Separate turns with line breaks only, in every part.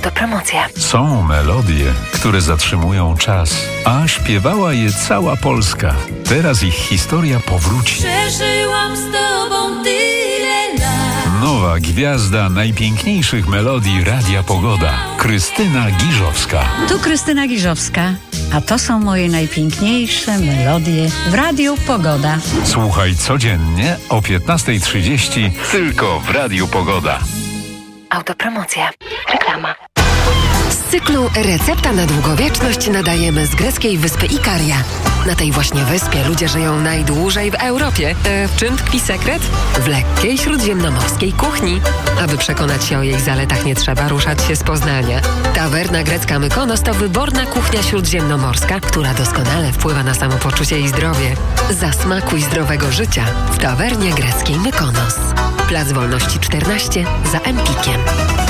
Autopromocja.
Są melodie, które zatrzymują czas, a śpiewała je cała Polska. Teraz ich historia powróci.
Przeżyłam z tobą tyle lat.
Nowa gwiazda najpiękniejszych melodii Radia Pogoda. Krystyna Giżowska.
Tu Krystyna Giżowska, a to są moje najpiękniejsze melodie w Radiu Pogoda.
Słuchaj codziennie o 15:30 tylko w Radiu Pogoda.
Autopromocja. Reklama.
Z cyklu Recepta na długowieczność nadajemy z greckiej wyspy Ikaria. Na tej właśnie wyspie ludzie żyją najdłużej w Europie. W czym tkwi sekret? W lekkiej śródziemnomorskiej kuchni. Aby przekonać się o jej zaletach, nie trzeba ruszać się z Poznania. Tawerna grecka Mykonos to wyborna kuchnia śródziemnomorska, która doskonale wpływa na samopoczucie i zdrowie. Zasmakuj zdrowego życia w tawernie greckiej Mykonos. Plac Wolności 14 za Empikiem.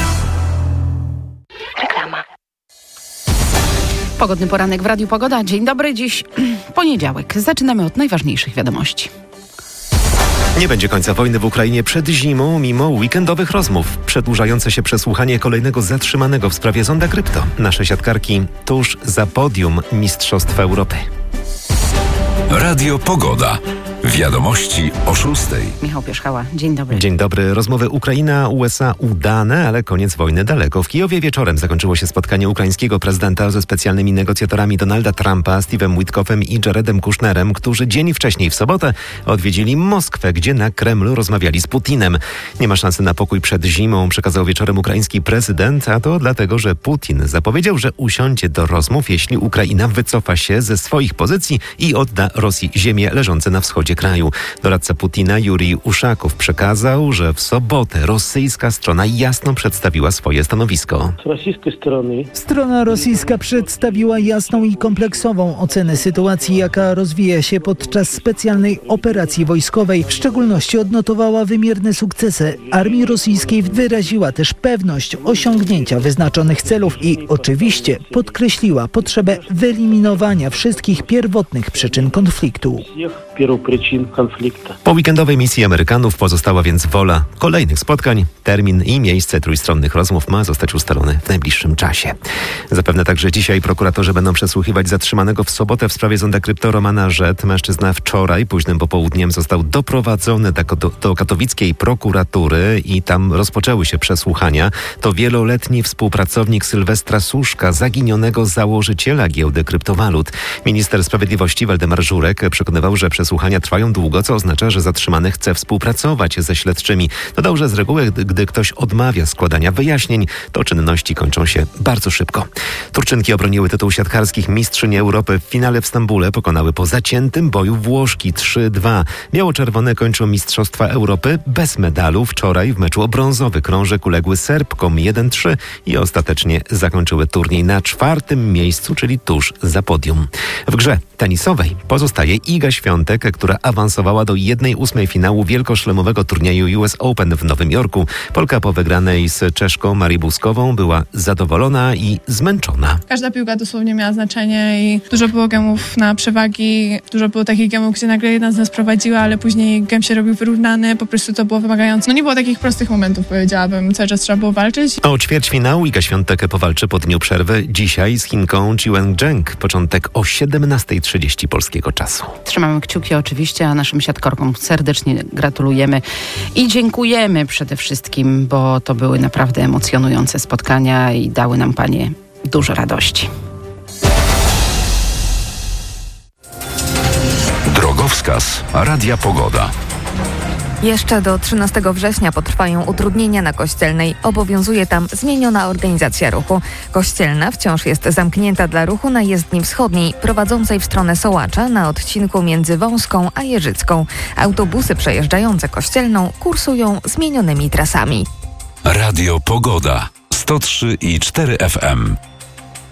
Reklama.
Pogodny poranek w Radiu Pogoda. Dzień dobry, dziś poniedziałek. Zaczynamy od najważniejszych wiadomości.
Nie będzie końca wojny w Ukrainie przed zimą, mimo weekendowych rozmów. Przedłużające się przesłuchanie kolejnego zatrzymanego w sprawie zonda krypto. Nasze siatkarki tuż za podium Mistrzostw Europy.
Radio Pogoda. Wiadomości o 6:00.
Michał Pierzchała, dzień dobry.
Dzień dobry. Rozmowy Ukraina-USA udane, ale koniec wojny daleko. W Kijowie wieczorem zakończyło się spotkanie ukraińskiego prezydenta ze specjalnymi negocjatorami Donalda Trumpa, Steve'em Witkoffem i Jaredem Kushnerem, którzy dzień wcześniej w sobotę odwiedzili Moskwę, gdzie na Kremlu rozmawiali z Putinem. Nie ma szansy na pokój przed zimą, przekazał wieczorem ukraiński prezydent, a to dlatego, że Putin zapowiedział, że usiądzie do rozmów, jeśli Ukraina wycofa się ze swoich pozycji i odda Rosji ziemie leżące na wschodzie kraju. Doradca Putina Jurij Uszakow przekazał, że w sobotę rosyjska strona jasno przedstawiła swoje stanowisko.
Strona rosyjska przedstawiła jasną i kompleksową ocenę sytuacji, jaka rozwija się podczas specjalnej operacji wojskowej. W szczególności odnotowała wymierne sukcesy armii rosyjskiej, wyraziła też pewność osiągnięcia wyznaczonych celów i oczywiście podkreśliła potrzebę wyeliminowania wszystkich pierwotnych przyczyn konfliktu.
Po weekendowej misji Amerykanów pozostała więc wola kolejnych spotkań. Termin i miejsce trójstronnych rozmów ma zostać ustalony w najbliższym czasie. Zapewne także dzisiaj prokuratorzy będą przesłuchiwać zatrzymanego w sobotę w sprawie zonda krypto Romana Rzet. Mężczyzna wczoraj, późnym popołudniem, został doprowadzony do katowickiej prokuratury i tam rozpoczęły się przesłuchania. To wieloletni współpracownik Sylwestra Suszka, zaginionego założyciela giełdy kryptowalut. Minister Sprawiedliwości Waldemar Żurek przekonywał, że przesłuchania trwają długo, co oznacza, że zatrzymany chce współpracować ze śledczymi. Dodał, że z reguły, gdy ktoś odmawia składania wyjaśnień, to czynności kończą się bardzo szybko. Turczynki obroniły tytuł siatkarskich mistrzyni Europy. W finale w Stambule pokonały po zaciętym boju Włoszki 3-2. Biało-czerwone kończą Mistrzostwa Europy bez medalu. Wczoraj w meczu o brązowy krążek uległy Serbkom 1-3 i ostatecznie zakończyły turniej na 4. miejscu, czyli tuż za podium. W grze tenisowej pozostaje Iga Świątek, która awansowała do 1/8 finału wielkoszlemowego turnieju US Open w Nowym Jorku. Polka po wygranej z Czeszką Marii Buskową była zadowolona i zmęczona.
Każda piłka dosłownie miała znaczenie i dużo było gemów na przewagi. Dużo było takich gemów, gdzie nagle jedna z nas prowadziła, ale później gem się robił wyrównany. Po prostu to było wymagające. Nie było takich prostych momentów, powiedziałabym. Cały czas trzeba było walczyć.
O ćwierćfinał Iga Świątek powalczy po dniu przerwy dzisiaj z Chinką Chiwen Zheng. Początek o 17:30 polskiego czasu.
Trzymamy kciuki oczywiście, a naszym siatkorkom serdecznie gratulujemy i dziękujemy przede wszystkim, bo to były naprawdę emocjonujące spotkania i dały nam panie dużo radości.
Drogowskaz Radia Pogoda.
Jeszcze do 13 września potrwają utrudnienia na Kościelnej. Obowiązuje tam zmieniona organizacja ruchu. Kościelna wciąż jest zamknięta dla ruchu na jezdni wschodniej, prowadzącej w stronę Sołacza na odcinku między Wąską a Jeżycką. Autobusy przejeżdżające Kościelną kursują zmienionymi trasami.
Radio Pogoda 103,4 FM.